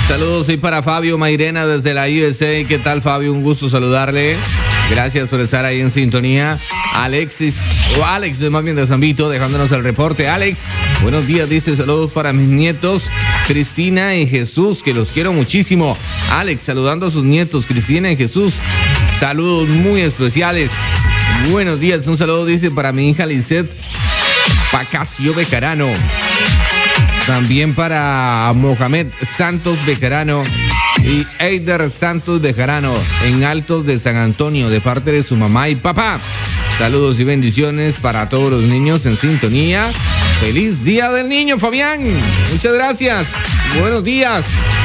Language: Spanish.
Saludos, soy para Fabio Mairena desde la USA. ¿Qué tal, Fabio? Un gusto saludarle. Gracias por estar ahí en sintonía. Alex, más bien de San Vito, dejándonos el reporte. Alex, buenos días, dice, saludos para mis nietos, Cristina y Jesús, que los quiero muchísimo. Alex, saludando a sus nietos, Cristina y Jesús. Saludos muy especiales. Buenos días, un saludo, dice, para mi hija Lisette Pacasio Bejarano. También para Mohamed Santos Bejarano y Eider Santos Bejarano en Altos de San Antonio, de parte de su mamá y papá. Saludos y bendiciones para todos los niños en sintonía. ¡Feliz Día del Niño, Fabián! Muchas gracias. Buenos días.